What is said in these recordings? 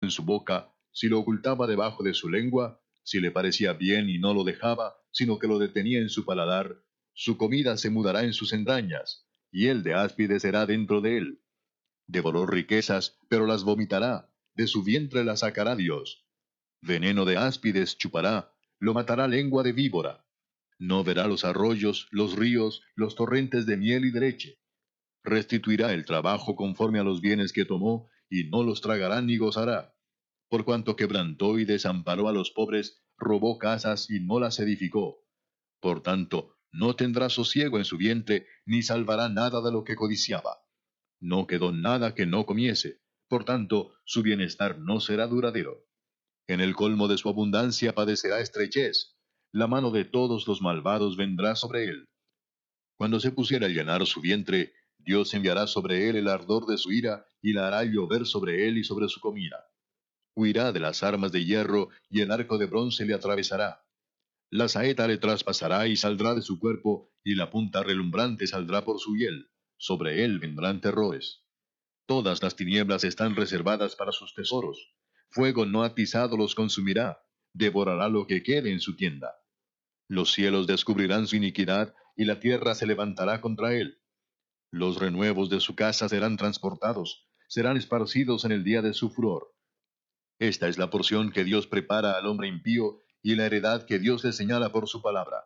en su boca, si lo ocultaba debajo de su lengua, si le parecía bien y no lo dejaba, sino que lo detenía en su paladar, su comida se mudará en sus entrañas, y el de áspides será dentro de él. Devoró riquezas, pero las vomitará, de su vientre las sacará Dios. Veneno de áspides chupará, lo matará lengua de víbora. No verá los arroyos, los ríos, los torrentes de miel y de leche. Restituirá el trabajo conforme a los bienes que tomó, y no los tragará ni gozará. Por cuanto quebrantó y desamparó a los pobres, robó casas y no las edificó. Por tanto, no tendrá sosiego en su vientre, ni salvará nada de lo que codiciaba. No quedó nada que no comiese, por tanto, su bienestar no será duradero. En el colmo de su abundancia padecerá estrechez. La mano de todos los malvados vendrá sobre él. Cuando se pusiera a llenar su vientre, Dios enviará sobre él el ardor de su ira, y la hará llover sobre él y sobre su comida. Huirá de las armas de hierro, y el arco de bronce le atravesará. La saeta le traspasará y saldrá de su cuerpo, y la punta relumbrante saldrá por su hiel. Sobre él vendrán terrores. Todas las tinieblas están reservadas para sus tesoros. Fuego no atizado los consumirá. Devorará lo que quede en su tienda. Los cielos descubrirán su iniquidad, y la tierra se levantará contra él. Los renuevos de su casa serán transportados, serán esparcidos en el día de su furor. Esta es la porción que Dios prepara al hombre impío, y la heredad que Dios le señala por su palabra.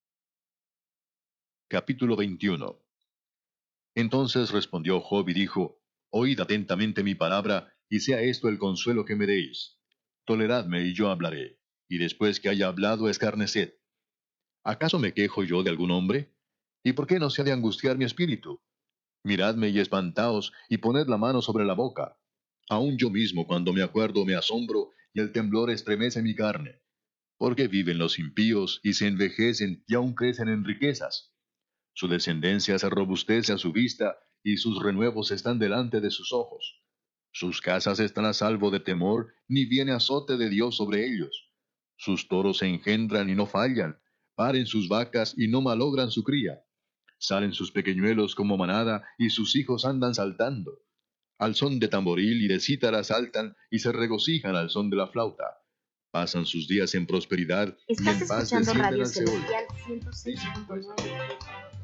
Capítulo 21. Entonces respondió Job y dijo: Oíd atentamente mi palabra, y sea esto el consuelo que me deis. Toleradme y yo hablaré, y después que haya hablado escarneced. ¿Acaso me quejo yo de algún hombre? ¿Y por qué no se ha de angustiar mi espíritu? Miradme y espantaos, y poned la mano sobre la boca. Aun yo mismo, cuando me acuerdo, me asombro, y el temblor estremece mi carne. Porque viven los impíos, y se envejecen, y aún crecen en riquezas. Su descendencia se robustece a su vista, y sus renuevos están delante de sus ojos. Sus casas están a salvo de temor, ni viene azote de Dios sobre ellos. Sus toros se engendran y no fallan, paren sus vacas y no malogran su cría. Salen sus pequeñuelos como manada, y sus hijos andan saltando. Al son de tamboril y de cítara saltan, y se regocijan al son de la flauta. Pasan sus días en prosperidad, y Estás en paz escuchando descienden Radio al Seol. Celestial 106.9.